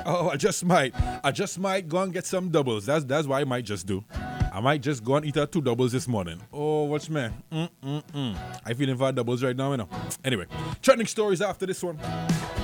Oh, I just might go and get some doubles. That's what I might just do. I might just go and eat two doubles this morning. Oh, what's man? I feeling for doubles right now, you know. Anyway, trending stories after this one.